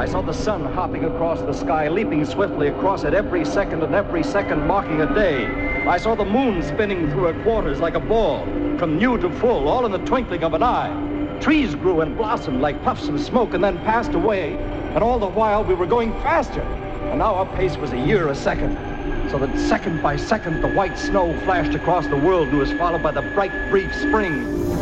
I saw the sun hopping across the sky, leaping swiftly across it every second, and every second marking a day. I saw the moon spinning through her quarters like a ball, from new to full, all in the twinkling of an eye. Trees grew and blossomed like puffs of smoke and then passed away, and all the while we were going faster. And now our pace was a year a second, so that second by second the white snow flashed across the world and was followed by the bright, brief spring.